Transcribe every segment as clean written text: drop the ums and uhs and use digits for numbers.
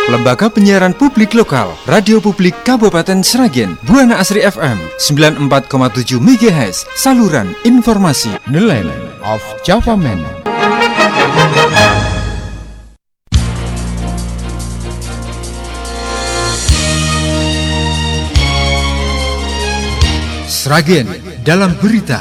Lembaga Penyiaran Publik Lokal, Radio Publik Kabupaten Sragen, Buana Asri FM 94,7 MHz, saluran informasi. The Land of Java Man. Sragen dalam berita.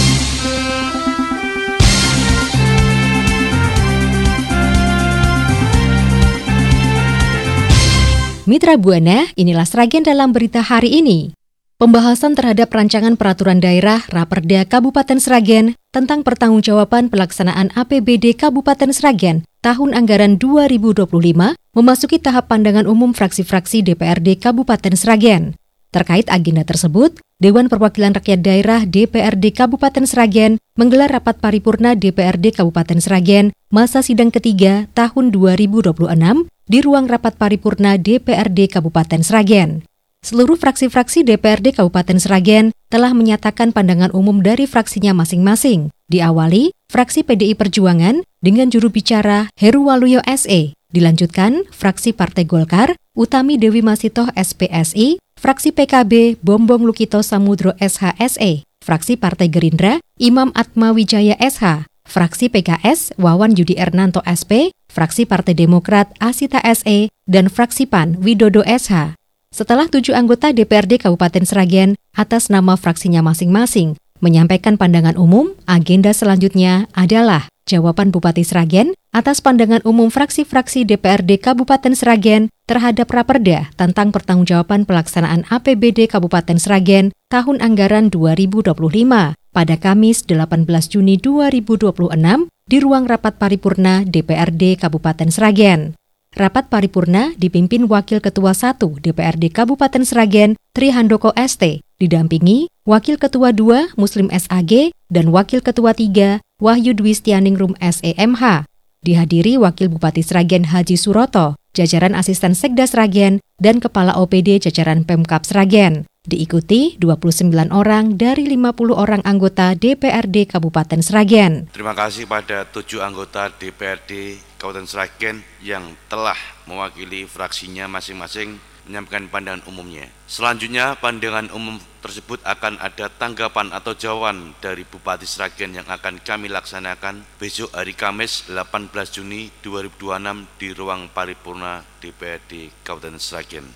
Mitra Buana, inilah Sragen dalam berita hari ini. Pembahasan terhadap rancangan peraturan daerah Raperda Kabupaten Sragen tentang pertanggungjawaban pelaksanaan APBD Kabupaten Sragen tahun anggaran 2025 memasuki tahap pandangan umum fraksi-fraksi DPRD Kabupaten Sragen. Terkait agenda tersebut, Dewan Perwakilan Rakyat Daerah DPRD Kabupaten Sragen menggelar rapat paripurna DPRD Kabupaten Sragen masa sidang ketiga tahun 2026 di ruang rapat paripurna DPRD Kabupaten Sragen. Seluruh fraksi-fraksi DPRD Kabupaten Sragen telah menyatakan pandangan umum dari fraksinya masing-masing. Diawali, fraksi PDI Perjuangan dengan juru bicara Heru Waluyo SE. Dilanjutkan, fraksi Partai Golkar, Utami Dewi Masitoh SPSI, fraksi PKB Bombong Lukito Samudro SHSE, fraksi Partai Gerindra Imam Atma Wijaya SH, fraksi PKS Wawan Yudi Ernanto SP, fraksi Partai Demokrat Asita SE, dan fraksi PAN Widodo SH. Setelah 7 anggota DPRD Kabupaten Sragen atas nama fraksinya masing-masing menyampaikan pandangan umum, agenda selanjutnya adalah jawaban Bupati Sragen atas pandangan umum fraksi-fraksi DPRD Kabupaten Sragen terhadap Raperda tentang pertanggungjawaban pelaksanaan APBD Kabupaten Sragen tahun anggaran 2025 pada Kamis 18 Juni 2026 di ruang rapat paripurna DPRD Kabupaten Sragen. Rapat paripurna dipimpin Wakil Ketua 1 DPRD Kabupaten Sragen Tri Handoko ST, didampingi Wakil Ketua 2 Muslim SAG dan Wakil Ketua 3 Wahyu Dwi Stianingrum SEMH. Dihadiri Wakil Bupati Sragen Haji Suroto, jajaran asisten Sekda Sragen, dan Kepala OPD jajaran Pemkab Sragen. Diikuti 29 orang dari 50 orang anggota DPRD Kabupaten Sragen. Terima kasih pada 7 anggota DPRD Kabupaten Sragen yang telah mewakili fraksinya masing-masing menyampaikan pandangan umumnya. Selanjutnya, pandangan umum tersebut akan ada tanggapan atau jawaban dari Bupati Sragen yang akan kami laksanakan besok hari Kamis 18 Juni 2026 di ruang paripurna DPRD Kabupaten Sragen.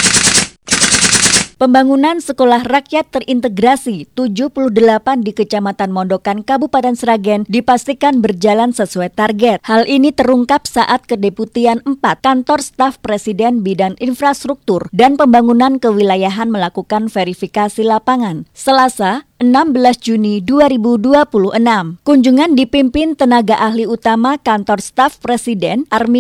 Pembangunan sekolah rakyat terintegrasi 78 di Kecamatan Mondokan, Kabupaten Sragen dipastikan berjalan sesuai target. Hal ini terungkap saat Kedeputian 4 Kantor Staf Presiden Bidang Infrastruktur dan Pembangunan Kewilayahan melakukan verifikasi lapangan. Selasa, 16 Juni 2026. Kunjungan dipimpin tenaga ahli utama Kantor Staf Presiden Armi